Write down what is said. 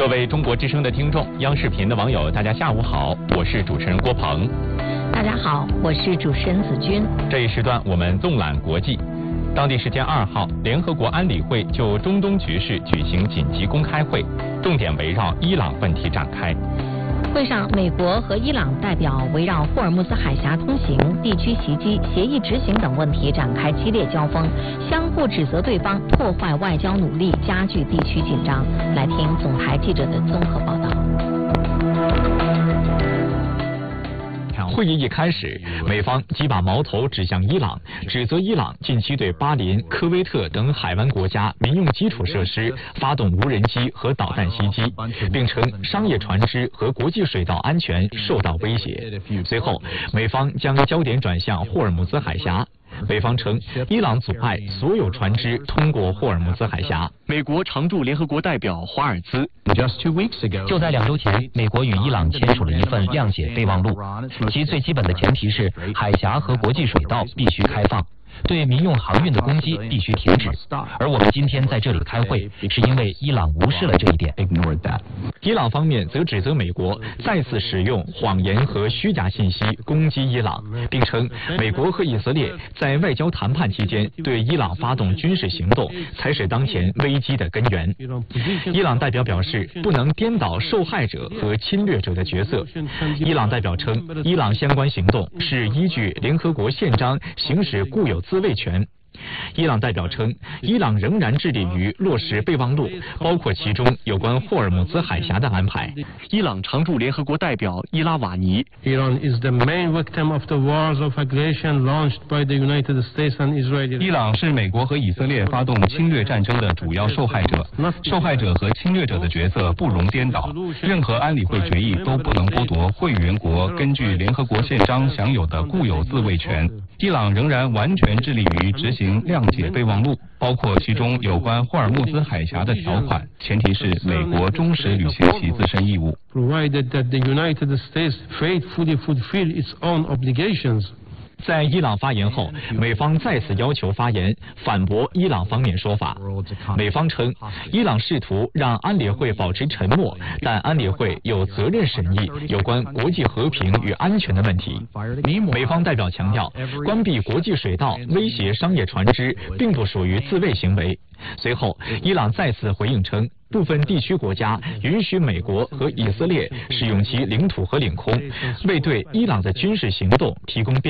各位中国之声的听众，央视频的网友，大家下午好，我是主持人郭鹏。 大家好，我是主持人子君。 这一时段我们纵览国际。当地时间2号，联合国安理会就中东局势举行紧急公开会，重点围绕伊朗问题展开。 会上，美国和伊朗代表围绕霍尔木兹海峡通行、地区袭击、协议执行等问题展开激烈交锋，相互指责对方破坏外交努力，加剧地区紧张。来听总台记者的综合报道。 会议一开始，美方即把矛头指向伊朗，指责伊朗近期对巴林、科威特等海湾国家民用基础设施发动无人机和导弹袭击，并称商业船只和国际水道安全受到威胁。随后，美方将焦点转向霍尔木兹海峡。美方称，伊朗阻碍所有船只通过霍尔木兹海峡。美国常驻联合国代表华尔兹就在2周前，美国与伊朗签署了一份谅解备忘录，其最基本的前提是海峡和国际水道必须开放。对民用航运的攻击必须停止，而我们今天在这里开会，是因为伊朗无视了这一点。 伊朗方面则指责美国再次使用谎言和虚假信息攻击伊朗，并称美国和以色列在外交谈判期间对伊朗发动军事行动，才是当前危机的根源。伊朗代表表示，不能颠倒受害者和侵略者的角色。伊朗代表称，伊朗相关行动是依据联合国宪章行使固有自卫权。伊朗代表称，伊朗仍然致力于落实备忘录，包括其中有关霍尔木兹海峡的安排。伊朗常驻联合国代表伊拉瓦尼 Iran is the main victim of the wars of aggression launched by the United States and Israel. 伊朗是美国和以色列发动侵略战争的主要受害者，受害者和侵略者的角色不容颠倒。任何安理会决议都不能剥夺会员国根据联合国宪章享有的固有自卫权。伊朗仍然完全致力于执行谅解备忘录，包括其中有关霍尔木兹海峡的条款，前提是美国忠实履行其自身义务。 Provided that the United States faithfully fulfill its own obligations. 在伊朗发言后，美方再次要求发言，反驳伊朗方面说法。美方称，伊朗试图让安理会保持沉默，但安理会有责任审议有关国际和平与安全的问题。美方代表强调，关闭国际水道威胁商业船只并不属于自卫行为。随后，伊朗再次回应称，部分地区国家允许美国和以色列使用其领土和领空，为对伊朗的军事行动提供便利。